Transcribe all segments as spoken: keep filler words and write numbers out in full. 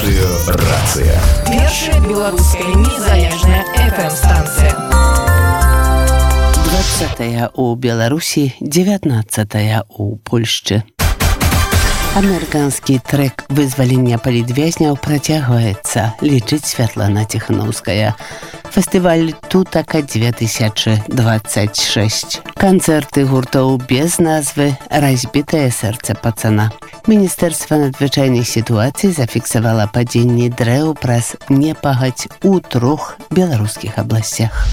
Радыёрацыя. Першая беларуская незалежная эф эм-станцыя. двадцатая у Беларусі, дзевятнаццатая у Польшчы. Амерыканскі трек вызвалення палітвязняў працягваецца, лічыць Святлана Ціханаўская. Фестываль «Тутака две тысячи двадцать шесть». Канцэрты гуртоў без назвы «Разбітае сэрца пацана». Міністэрства надзвычайных сітуацый зафіксавала падзенне дрэў праз непагадзь у трох беларускіх абласцях.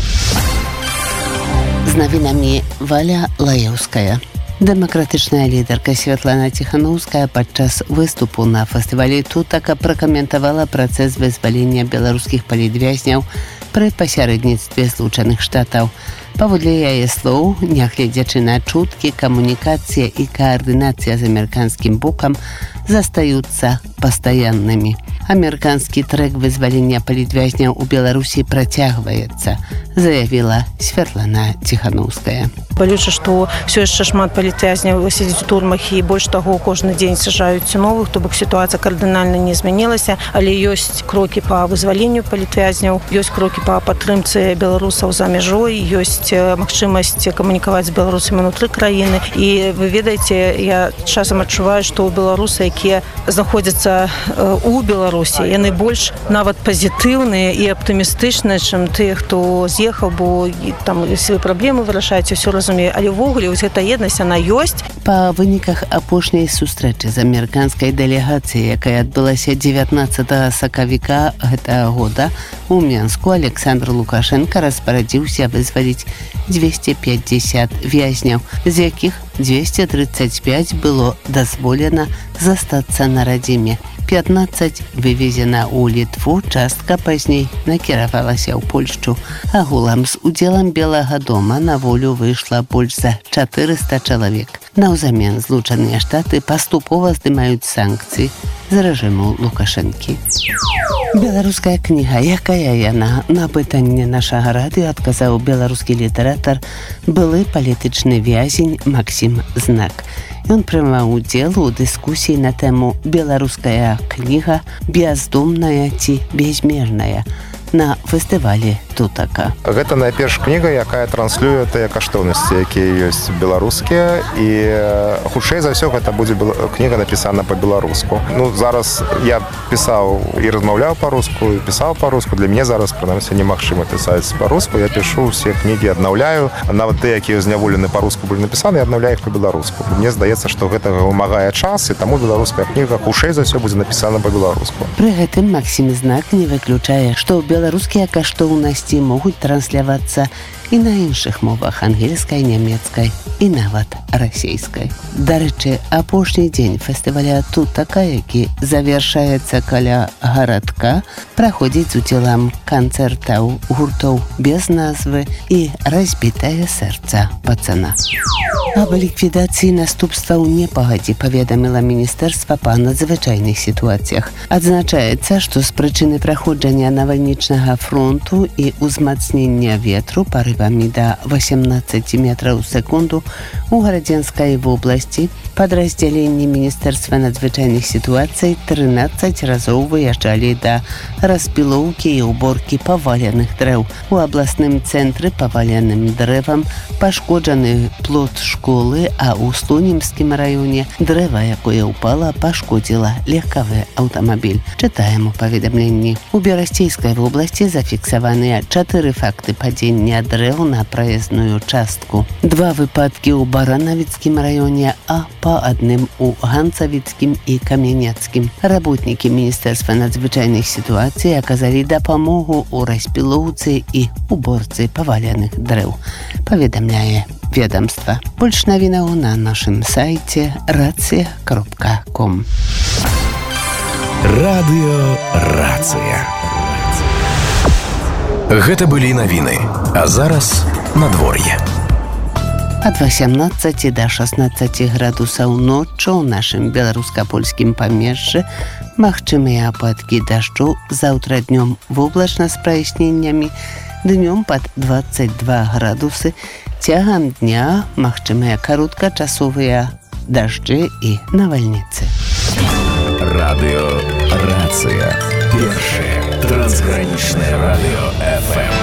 З навінамі Валя Лаеўская. Дэмакратычная лідарка Святлана Ціханаўская падчас выступу на фестывалі «Тутака» пракаментавала працэс вызвалення беларускіх палітвязняў пры пасярэдніцтве Злучаных Штатаў. Паводле яе слоў, нягледзячы на чуткі, камунікацыя і каардынацыя з амерыканскім бокам застаюцца пастаяннымі. Амерыканскі трэк вызвалення палітвязняў у Беларусі працягваецца, заявіла Святлана Ціханаўская. Балюча, што ўсё яшчэ шмат палітвязняў сядзіць у турмах і больш таго, кожны дзень сажаюць новых, то бок сітуацыя кардынальна не змянілася, але ёсць крокі па вызваленню палітвязняў, ёсць крокі па падтрымцы беларусаў за мяжой, ёсць магчымасць камунікаваць з беларусамі ўнутры краіны. І вы ведаеце, я часам адчуваю, што беларусы, якія знаходзяцца у Беларусі, яны больш нават пазітыўныя і аптымістычныя, чым тыя, хто з'ехаў, бо там свае праблемы вырашаюць, усё разумею, але ўвогуле вось гэта еднасць, яна ёсць. Па выніках апошняй сустрэчы з амерыканскай дэлегацыяй, якая адбылася дзевятнаццатага сакавіка гэтага года у Мінску, Александр Лукашенко распарадзіўся вызваліць двести пятьдесят вязняў, з якіх двести тридцать пять было дазволена застацца на радзіме. пятнадцать вывезена ў Літву, частка пазней накіравалася ў Польшчу. Агулам з удзелам Белага дома на волю выйшла больш за чатырыста чалавек. Наўзамен Злучаныя Штаты паступова здымаюць санкцыі з рэжыму Лукашэнкі. Беларуская кніга, якая яна? На пытанне нашага радыё адказаў беларускі літаратар, былы палітычны вязень Максім Знак. Ён прымаў удзел у дыскусіі на тэму «Беларуская кніга бяздумная ці безмерная» на фестывалі «Тутака». Гэта найперш кніга, якая транслюе тыя каштоўнасці, якія ёсць беларускія, і хутчэй за ўсё гэта будзе кніга напісана па-беларуску. Ну, зараз я пісаў і размаўляў па-руску, і пісаў па-руску. Для мяне зараз, прынамсі, немагчыма пісаць па-руску. Я пішу ўсе кнігі, аднаўляю. Нават тыя, якія зняволены па-руску былі напісаны, я аднаўляю іх па-беларуску. Мне здаецца, што гэтага вымагае час, і таму беларуская кніга хутчэй за ўсё будзе напісана па-беларуску. Пры гэтым Максім Знак не выключае, што беларускія каштоўнасці могуць транслявацца і на іншых мовах — ангельскай, нямецкай і нават расейскай. Дарэчы, апошні дзень фестываля «Тутака», які завяршаецца каля гарадка, праходзіць з удзелам канцэртаў гуртоў без назвы і «Разбітае сэрца пацана». Аб ліквідацыі наступстваў непагадзі паведаміла Міністэрства па надзвычайных сітуацыях. Адзначаецца, што з прычыны праходжання навальнічнага фронту і ўзмацнення ветру парывамі да восемнадцати метраў у секунду у Гарадзенскай вобласці падраздзяленні Міністэрства надзвычайных сітуацый трынаццаць разоў выязджалі да распілоўкі і ўборкі паваленых дрэў. У абласным цэнтры паваленым дрэвам пашкоджаны плот школы, а ў Слонімскім раёне дрэва, якое ўпала, пашкодзіла легкавы аўтамабіль. Чытаем у паведамленні. У Берасцейскай вобласці зафіксаваныя чатыры факты падзення дрэў на праезную частку. Два выпадкі ў Баранавіцкім раёне, а па адным у Ганцавіцкім і Камянецкім. Работнікі Міністэрства надзвычайных сітуацый аказалі дапамогу ў распілоўцы і уборцы паваленых дрэў, паведамляе ведомства. Больш навінаў на нашым сайце рацыя кропка ком. Радыёрацыя. Гэта былі навіны, а зараз надвор'е. Ад восемнадцати до шестнадцати градусаў ноччу ў нашым беларуска-польскім памежжы магчымыя ападкі дажджу, заўтра днём воблачна з праясненнямі, днём пад двадцать два градусы, цягам дня магчымыя кароткачасовыя дажджы і навальніцы. Радыёрацыя. станцыя. Першае трансгранічнае радыё эф эм.